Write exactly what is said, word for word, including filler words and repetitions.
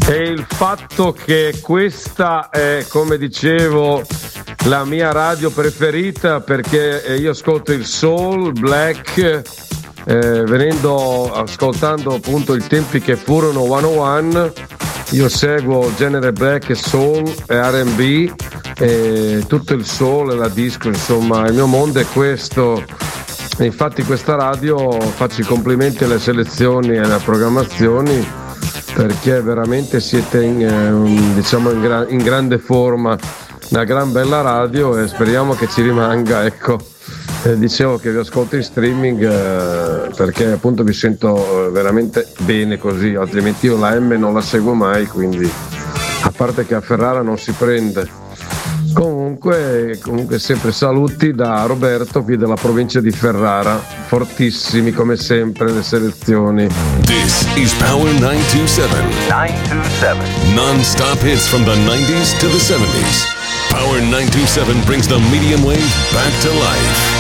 E il fatto che questa è, come dicevo, la mia radio preferita, perché io ascolto il soul, black, eh, venendo, ascoltando appunto i tempi che furono centouno, io seguo genere black e soul e R and B, e tutto il soul e la disco, insomma il mio mondo è questo. E infatti questa radio faccio i complimenti alle selezioni e alle programmazioni, perché veramente siete in, eh, diciamo in, gra- in grande forma, una gran bella radio, e speriamo che ci rimanga, ecco. Eh, dicevo che vi ascolto in streaming eh, perché appunto vi sento veramente bene così, altrimenti io la M non la seguo mai, quindi a parte che a Ferrara non si prende. Comunque, comunque sempre saluti da Roberto qui della provincia di Ferrara, fortissimi come sempre le selezioni. This is Power nine two seven. nine two seven. Non-stop hits from the nineties to the seventies. Power nine two seven brings the medium wave back to life.